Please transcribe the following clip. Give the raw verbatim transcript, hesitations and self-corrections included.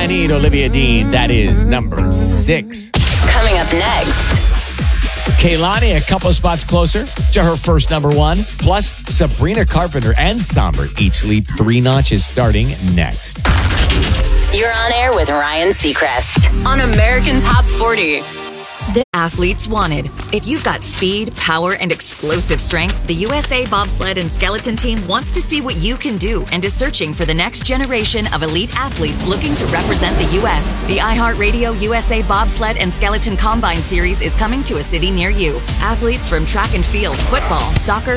I Need Olivia Dean. That is number six. Coming up next. Kehlani, a couple of spots closer to her first number one. Plus, Sabrina Carpenter and Somber each leap three notches starting next. You're on air with Ryan Seacrest on American Top forty. The athletes wanted. If you've got speed, power, and explosive strength, the U S A Bobsled and Skeleton Team wants to see what you can do and is searching for the next generation of elite athletes looking to represent the U S. The iHeartRadio U S A Bobsled and Skeleton Combine Series is coming to a city near you. Athletes from track and field, football, soccer,